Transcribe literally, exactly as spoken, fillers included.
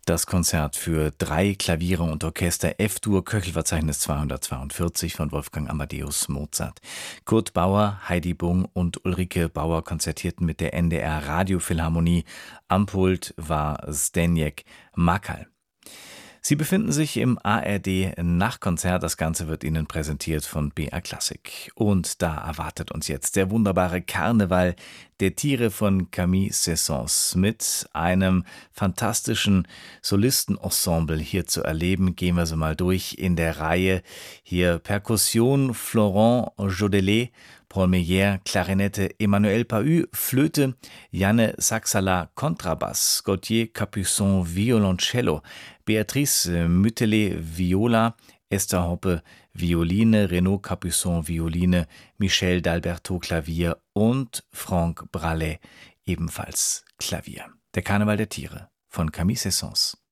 Das Konzert für drei Klaviere und Orchester F-Dur, Köchelverzeichnis zweihundertzweiundvierzig von Wolfgang Amadeus Mozart. Kurt Bauer, Heidi Bung und Ulrike Bauer konzertierten mit der N D R Radiophilharmonie. Am Pult war Zdeněk Makal. Sie befinden sich im A R D Nachtkonzert. Das Ganze wird Ihnen präsentiert von B R Klassik. Und da erwartet uns jetzt der wunderbare Karneval der Tiere von Camille Saint-Saëns mit einem fantastischen Solistenensemble hier zu erleben. Gehen wir so mal durch in der Reihe. Hier Perkussion Florent Jodelet, Paul Meyer, Klarinette Emmanuel Pahud, Flöte Janne Saxala, Kontrabass Gauthier Capuçon, Violoncello, Beatrice Müttelet, Viola, Esther Hoppe, Violine, Renaud Capuçon, Violine, Michel d'Alberto, Klavier und Franck Bralet, ebenfalls Klavier. Der Karneval der Tiere von Camille Saint-Saëns.